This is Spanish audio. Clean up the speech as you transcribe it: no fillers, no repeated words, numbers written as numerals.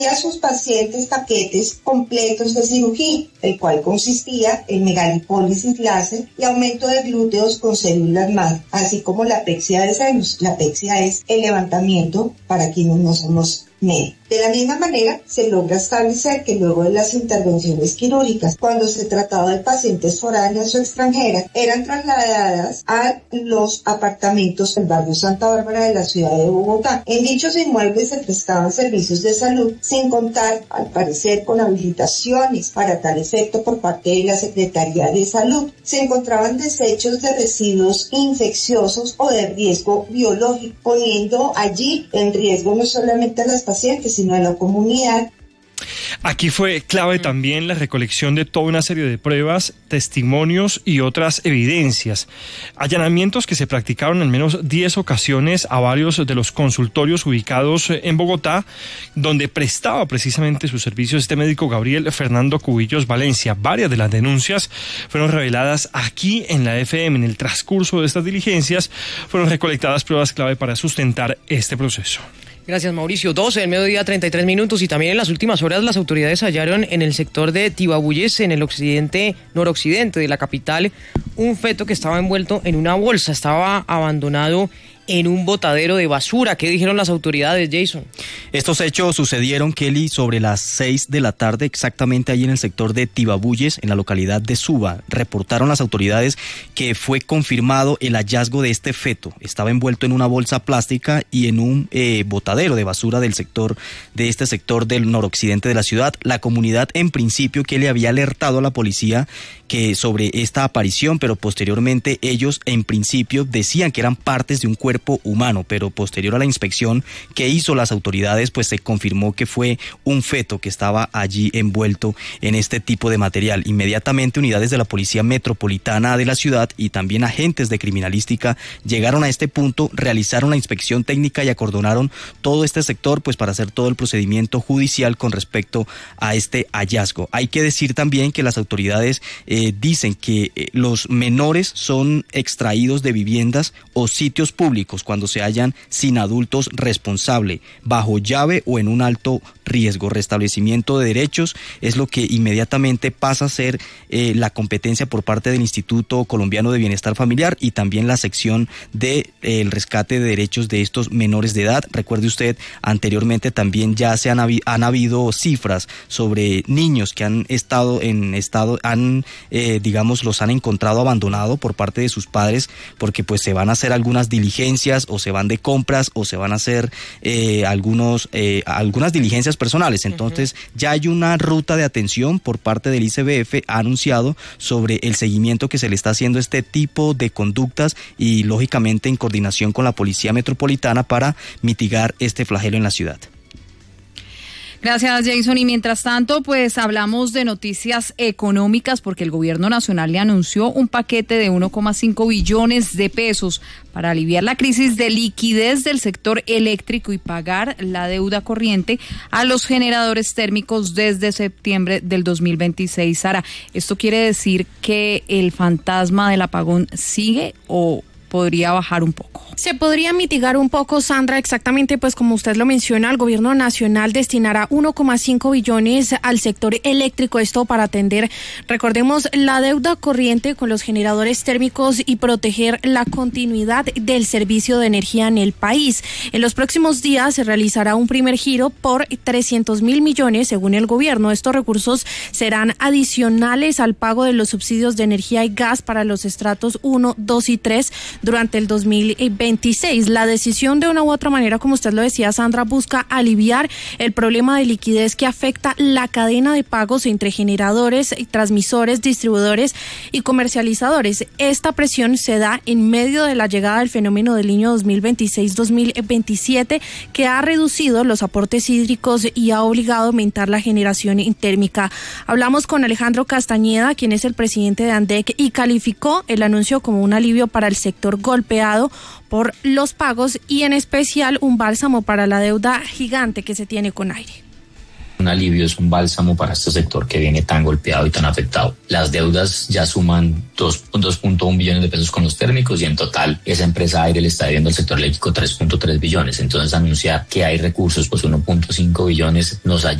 a sus pacientes paquetes completos de cirugía, el cual consistía en megalipólisis láser y aumento de glúteos con células madre, así como la apexia de senos. La apexia es el levantamiento para quienes no somos médicos. De la misma manera, se logra establecer que luego de las intervenciones quirúrgicas, cuando se trataba de pacientes foráneas o extranjeras, eran trasladadas a los apartamentos del barrio Santa Bárbara de la ciudad de Bogotá. En dichos inmuebles se prestaban servicios de salud, sin contar, al parecer, con habilitaciones para tal efecto por parte de la Secretaría de Salud. Se encontraban desechos de residuos infecciosos o de riesgo biológico, poniendo allí en riesgo no solamente a las pacientes, sino a la comunidad. Aquí fue clave también la recolección de toda una serie de pruebas, testimonios y otras evidencias. Allanamientos que se practicaron en al menos 10 ocasiones a varios de los consultorios ubicados en Bogotá, donde prestaba precisamente sus servicios este médico Gabriel Fernando Cubillos Valencia. Varias de las denuncias fueron reveladas aquí en la FM. En el transcurso de estas diligencias fueron recolectadas pruebas clave para sustentar este proceso. Gracias, Mauricio. 12 del mediodía, 33 minutos. Y también en las últimas horas las autoridades hallaron en el sector de Tibabuyes, en el noroccidente de la capital, un feto que estaba envuelto en una bolsa. Estaba abandonado en un botadero de basura. ¿Qué dijeron las autoridades, Jason? Estos hechos sucedieron, Kelly, sobre las 6 de la tarde, exactamente allí en el sector de Tibabuyes, en la localidad de Suba. Reportaron las autoridades que fue confirmado el hallazgo de este feto. Estaba envuelto en una bolsa plástica y en un botadero de basura de este sector del noroccidente de la ciudad. La comunidad, en principio, Kelly, había alertado a la policía que sobre esta aparición, pero posteriormente ellos, en principio, decían que eran partes de un cuerpo humano, pero posterior a la inspección que hizo las autoridades, pues se confirmó que fue un feto que estaba allí envuelto en este tipo de material. Inmediatamente unidades de la Policía Metropolitana de la ciudad y también agentes de criminalística llegaron a este punto, realizaron la inspección técnica y acordonaron todo este sector, pues para hacer todo el procedimiento judicial con respecto a este hallazgo. Hay que decir también que las autoridades dicen que los menores son extraídos de viviendas o sitios públicos cuando se hallan sin adultos responsables, bajo llave o en un alto riesgo. Restablecimiento de derechos es lo que inmediatamente pasa a ser la competencia por parte del Instituto Colombiano de Bienestar Familiar y también la sección de el rescate de derechos de estos menores de edad. Recuerde usted, anteriormente también ya han habido cifras sobre niños que han los han encontrado abandonado por parte de sus padres porque pues se van a hacer algunas diligencias o se van de compras o se van a hacer algunas diligencias personales. Entonces ya hay una ruta de atención por parte del ICBF, ha anunciado sobre el seguimiento que se le está haciendo a este tipo de conductas y lógicamente en coordinación con la Policía Metropolitana para mitigar este flagelo en la ciudad. Gracias, Jason. Y mientras tanto, pues hablamos de noticias económicas porque el gobierno nacional le anunció un paquete de 1,5 billones de pesos para aliviar la crisis de liquidez del sector eléctrico y pagar la deuda corriente a los generadores térmicos desde septiembre del 2026. Sara, ¿esto quiere decir que el fantasma del apagón sigue o podría bajar un poco? Se podría mitigar un poco, Sandra, exactamente, pues como usted lo menciona, el gobierno nacional destinará 1,5 billones al sector eléctrico, esto para atender, recordemos, la deuda corriente con los generadores térmicos y proteger la continuidad del servicio de energía en el país. En los próximos días se realizará un primer giro por 300.000 millones, según el gobierno. Estos recursos serán adicionales al pago de los subsidios de energía y gas para los estratos 1, 2 y 3 durante el 2026. La decisión, de una u otra manera, como usted lo decía, Sandra, busca aliviar el problema de liquidez que afecta la cadena de pagos entre generadores, transmisores, distribuidores y comercializadores. Esta presión se da en medio de la llegada del fenómeno del Niño 2026-2027, que ha reducido los aportes hídricos y ha obligado a aumentar la generación térmica. Hablamos con Alejandro Castañeda, quien es el presidente de ANDEC, y calificó el anuncio como un alivio para el sector golpeado por los pagos y en especial un bálsamo para la deuda gigante que se tiene con aire. un alivio, es un bálsamo para este sector que viene tan golpeado y tan afectado. Las deudas ya suman 2.1 billones de pesos con los térmicos y en total esa empresa Aire le está debiendo al sector eléctrico 3.3 billones. Entonces anunciar que hay recursos, pues 1.5 billones nos ayuda